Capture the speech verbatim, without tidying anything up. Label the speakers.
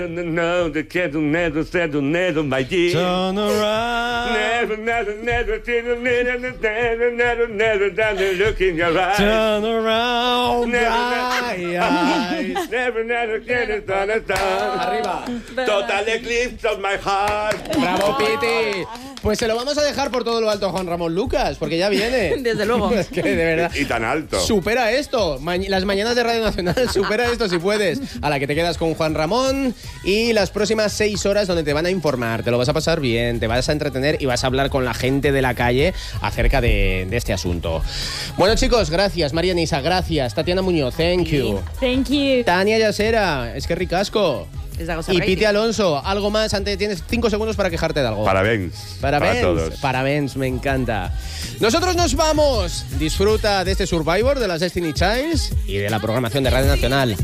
Speaker 1: No, the cat never said never, my dear.
Speaker 2: Turn around.
Speaker 1: Never, never, never, never, never, never, never, never, never look in your eyes.
Speaker 2: Turn around.
Speaker 1: Never,
Speaker 2: Eyes.
Speaker 1: never, never, never, never, never.
Speaker 2: Arriba.
Speaker 1: Total eclipse of my heart.
Speaker 2: Bravo, Piti. Pues se lo vamos a dejar por todo lo alto a Juan Ramón Lucas, porque ya viene.
Speaker 3: Desde luego.
Speaker 2: Es que de verdad.
Speaker 1: Y tan alto.
Speaker 2: Supera esto. Ma- las mañanas de Radio Nacional, supera esto si puedes. A la que te quedas con Juan Ramón y las próximas seis horas donde te van a informar. Te lo vas a pasar bien, te vas a entretener y vas a hablar con la gente de la calle acerca de, de este asunto. Bueno, chicos, gracias. María Nisa, gracias. Tatiana Muñoz, thank you.
Speaker 3: Thank you.
Speaker 2: Tania Yasera, es que ricasco.
Speaker 3: Es de
Speaker 2: Y Piti Alonso, algo más antes, tienes cinco segundos para quejarte de algo.
Speaker 1: Parabéns.
Speaker 2: Parabéns,
Speaker 1: Para todos.
Speaker 2: parabéns, me encanta. Nosotros nos vamos. Disfruta de este Survivor, de las Destiny Childs y de la programación de Radio Nacional.